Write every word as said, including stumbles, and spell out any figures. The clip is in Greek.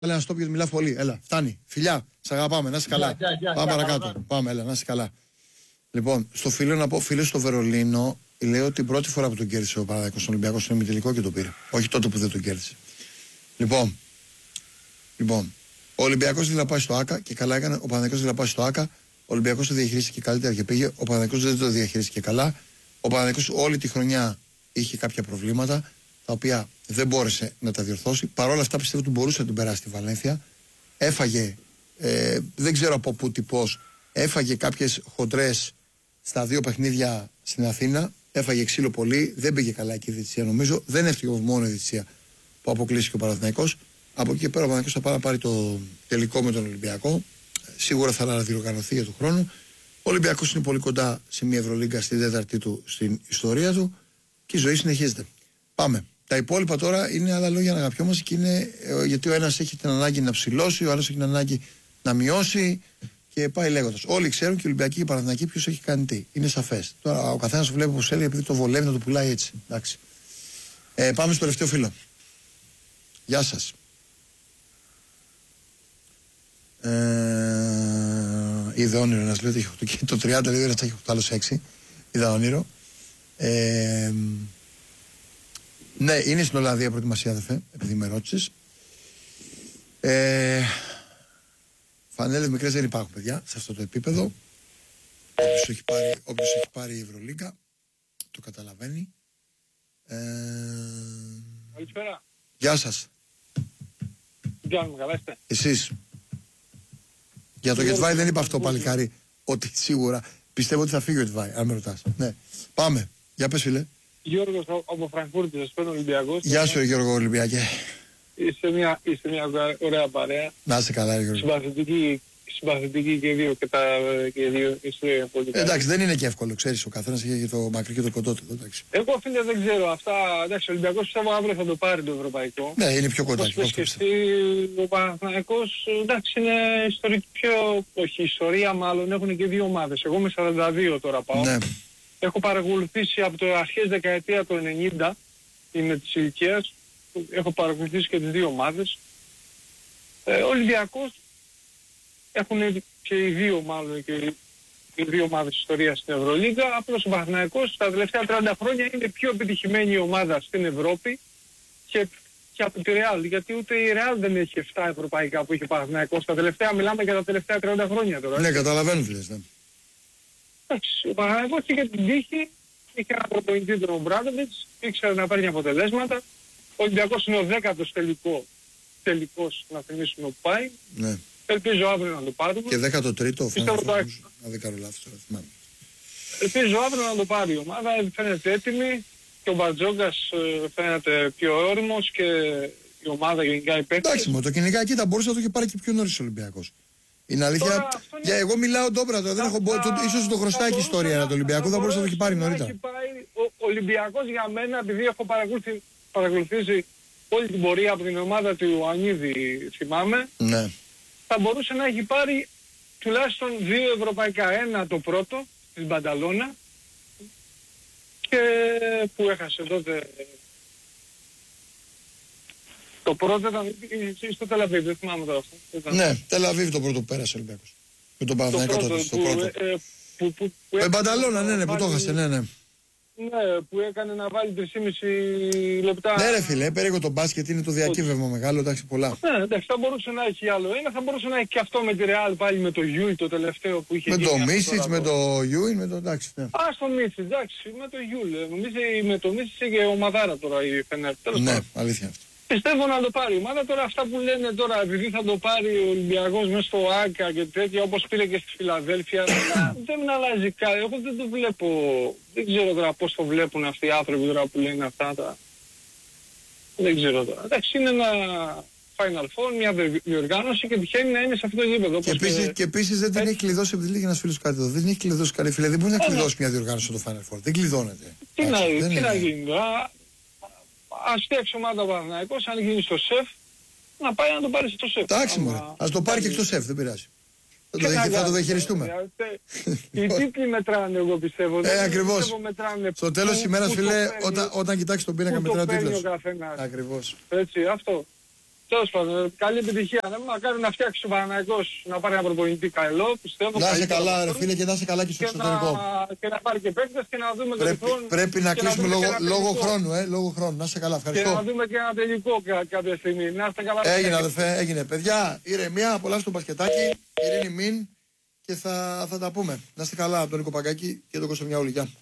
Έλα να στο πει, μιλά πολύ. Έλα, φτάνει. Φιλιά, σ' αγαπάμε, να είσαι καλά. Yeah, yeah, yeah, Πάμε yeah, παρακάτω. yeah. Πάμε, έλα, να είσαι καλά. Λοιπόν, στο φίλο να πω, φίλο στο Βερολίνο, λέω ότι την πρώτη φορά που τον κέρδισε ο Παναθηναϊκός στον Ολυμπιακό είναι ημιτελικό και το πήρε. Όχι τότε που δεν τον κέρδισε. Λοιπόν, λοιπόν ο Ολυμπιακός ήθελε να πάει στο ΆΚΑ και καλά έκανε. Ο Παναθηναϊκός ήθελε να πάει στο ΆΚΑ. Ο Ολυμπιακός το διαχειρίστηκε καλύτερα και πήγε. Ο Παναθηναϊκός δεν το διαχειρίστηκε καλά. Ο Παναθηναϊκός όλη τη χρονιά είχε κάποια προβλήματα τα οποία δεν μπόρεσε να τα διορθώσει. Παρ' όλα αυτά πιστεύω ότι μπορούσε να την περάσει τη Βαλένθια. Έφαγε, ε, δεν ξέρω από πού τι πώς, έφαγε κάποιες χοντρές στα δύο παιχνίδια στην Αθήνα. Έφαγε ξύλο πολύ, δεν πήγε καλά εκεί η διαιτησία νομίζω. Δεν έφυγε μόνο η διαιτησία που αποκλείστηκε ο Παναθηναϊκός. Από εκεί και πέρα ο Παναθηναϊκός θα πάει να πάρει το τελικό με τον Ολυμπιακό. Σίγουρα θα αναδιοργανωθεί για του χρόνου. Ο Ολυμπιακός είναι πολύ κοντά σε μια Ευρωλίγκα στην τέταρτη του στην ιστορία του και η ζωή συνεχίζεται. Πάμε. Τα υπόλοιπα τώρα είναι άλλα λόγια να αγαπιόμαστε και είναι ε, γιατί ο ένας έχει την ανάγκη να ψηλώσει, ο άλλος έχει την ανάγκη να μειώσει και πάει λέγοντας. Όλοι ξέρουν και οι Ολυμπιακοί και οι Παναθηναϊκοί ποιος έχει κάνει τι. Είναι σαφές. Τώρα ο καθένας βλέπει όπως έλεγε επειδή το βολεύει να το πουλάει έτσι. Εντάξει. Ε, πάμε στο τελευταίο φίλο. Γεια σας. Ε, είδε όνειρο ένας λέει ότι έχει το τριάντα λέει ότι έχει οκτώ άλλος έξι. Είδα όνειρο. Ε, ναι, είναι στην Ολλανδία προετοιμασία, αδερφέ, επειδή με ρώτησες. Ε, φανέλες μικρές δεν υπάρχουν, παιδιά, σε αυτό το επίπεδο. Όποιος έχει πάρει, όποιος έχει πάρει η Ευρωλίγκα, το καταλαβαίνει. Ε, Καλησπέρα. Γεια σας. Τι κάνουμε, καλά είστε? Εσείς. Για το Γετβάη δεν είπα αυτό, παλικάρι, ότι σίγουρα πιστεύω ότι θα φύγει ο Γετβάη, αν με ρωτάς. Ναι. Πάμε. Για πες, φίλε. Γιώργος από Φραγκφούρτη, σας παίρνω Ολυμπιακός. Γεια σου, Γιώργο Ολυμπιακέ. Είστε μια, είστε μια ωραία παρέα. Να είσαι καλά, Γιώργο. Συμπαθητική, συμπαθητική και δύο και τα και δύο είστε πολύ καλά. Εντάξει, δεν είναι και εύκολο, ξέρεις, ο καθένας έχει το μακρύ και το κοντό του. Εντάξει. Εγώ φίλε δεν ξέρω αυτά. Εντάξει, ο Ολυμπιακός πιστεύω αύριο θα το πάρει το ευρωπαϊκό. Ναι, είναι πιο κοντά. Όπως πες και εσύ, ο Παναθηναϊκός, εντάξει, είναι ιστορική, πιο, όχι ιστορία μάλλον, έχουν και δύο ομάδες. Εγώ με σαράντα δύο τώρα πάω. Ναι. Έχω παρακολουθήσει από το αρχές δεκαετία του ενενήντα, είμαι της ηλικίας, έχω παρακολουθήσει και τις δύο ομάδες. Ε, ο Ολυμπιακός έχουν και οι δύο μάλλον και οι δύο ομάδες ιστορίας στην Ευρωλίγκα. Απλώς ο Παναθηναϊκός τα τελευταία τριάντα χρόνια είναι πιο επιτυχημένη ομάδα στην Ευρώπη και, και από τη Real. Γιατί ούτε η Real δεν έχει επτά ευρωπαϊκά που είχε ο Παναθηναϊκός. Τα τελευταία μιλάμε για τα τελευταία τριάντα χρόνια τώρα. Ναι, καταλαβαίνω τι λες, ναι. Εντάξει, ο Παναθηναϊκός είχε την τύχη, είχε ένα προπονητή τον Ομπράντοβιτς, ήξερε να παίρνει αποτελέσματα. Ο Ολυμπιακός είναι ο δέκατος τελικό, τελικός να θυμίσουμε που πάει. Ναι. Ελπίζω αύριο να το πάρουμε. Και δέκατο τρίτο Πιστεύω το... αν δεν κάνω λάθος τώρα, θυμάμαι. Ελπίζω αύριο να το πάρει η ομάδα, φαίνεται έτοιμη και ο Μπαρτζόγκας φαίνεται πιο όριμος και η ομάδα γενικά οι παίκτες. Εντάξει, με το κυνηγά κοίτα μπορούσε να το είχε πάρει και πιο νωρίς ο Ολυμπιακός. Είναι αλήθεια. Τώρα, είναι... Για εγώ μιλάω ντόπρα τώρα, δεν έχω μπο... το... ίσως το χρωστάει και η ιστορία να... το Ολυμπιακό, θα μπορούσε να το έχει πάρει νωρίτερα. Ο Ολυμπιακός για μένα, επειδή έχω παρακολουθήσει, παρακολουθήσει όλη την πορεία από την ομάδα του Ιωαννίδη, θυμάμαι, ναι. θα μπορούσε να έχει πάρει τουλάχιστον δύο ευρωπαϊκά. Ένα το πρώτο, στην Μπανταλώνα, και που έχασε τότε. Το πρώτο ήταν στο Τελαβίβ, δεν θυμάμαι τώρα αυτό. Ναι, Τελαβίβ το πρώτο που πέρασε ο Ολυμπιακός. Με τον Παναθηναϊκό τότε, το πρώτο. Ε, που, που, που με Μπανταλώνα, ναι, ναι, που το έχασε, ναι, ναι. Ναι, που έκανε να βάλει τρία και μισό λεπτά. Ναι ρε φίλε, περίγω το μπάσκετ, είναι το διακύβευμα μεγάλο, εντάξει, πολλά. Ναι, εντάξει, θα μπορούσε να έχει άλλο ένα, θα μπορούσε να έχει και αυτό με τη Real πάλι με το Γιούι το τελευταίο που είχε με γίνει. Το Μίσιτς, με το Γιούι, με το εντάξει, ναι. Α, στο Μίσιτς, εντάξει, με το Γιούι. Με το Μίσιτς και ομαδάρα τώρα η Φενέρ. Ναι, αλήθεια αυτό. Πιστεύω να το πάρει η ομάδα. Τώρα αυτά που λένε τώρα, επειδή θα το πάρει ο Ολυμπιακός μέσα στο ΆΚΑ και τέτοια, όπως πήρε και στη Φιλαδέλφια, δεν αλλάζει κάτι. Εγώ δεν το βλέπω. Δεν ξέρω τώρα πώς το βλέπουν αυτοί οι άνθρωποι τώρα που λένε αυτά τα... Δεν ξέρω τώρα. Εντάξει, είναι ένα Final Four, μια διοργάνωση και τυχαίνει να είναι σε αυτό το γήπεδο. Και επίσης, και... και επίσης δεν την έχει κλειδώσει, επειδή λέγει ένας φίλος κάτι εδώ, δεν την έχει κλειδώσει καλή φίλε. Δεν μπορεί να κλειδώσει μια διοργάνωση στο Final Four. Δεν κλειδώνεται. Τι να, τι να γίνει τώρα. Ας φτιάξει ομάδα ο Παναθηναϊκός, αν γίνει στο σεφ, να πάει να το πάρει στο σεφ. Εντάξει μωρέ, ας το πάρει και στο σεφ, δεν πειράζει. Θα το, θα θα το διαχειριστούμε. Οι τίτλοι μετράνε, εγώ πιστεύω. Ε, ακριβώς. Στο τέλος της ημέρας, φίλε, όταν, όταν κοιτάξεις τον πίνακα μετρά ο τίτλος. Ο καθένας. Ακριβώς. Έτσι, αυτό. Τέλος πάντων, καλή επιτυχία. Ναι, μακάρι να φτιάξει ο Παναθηναϊκός να πάρει ένα προπονητή καλό, πιστεύω. Να είσαι καλά, ρε φίλε, και να είσαι καλά και στο και εξωτερικό. Να, και να πάρει και παίκτες και να δούμε Πρέπει, τον χρόνο. πρέπει να κλείσουμε να λόγω, λόγω τελικό. χρόνου, ε, λόγω χρόνου. Να είσαι καλά, ευχαριστώ. Και να δούμε και ένα τελικό κα, κάποια στιγμή. Να είστε καλά. Έγινε, αδερφέ, έγινε. Παιδιά, ηρεμία, απολαύστε το μπασκετάκι, ειρήνη μην και θα, θα τα πούμε. Να είστε καλά από τον Νίκο Παγκάκη και τον Κωνσταντινιά Ουλικιά.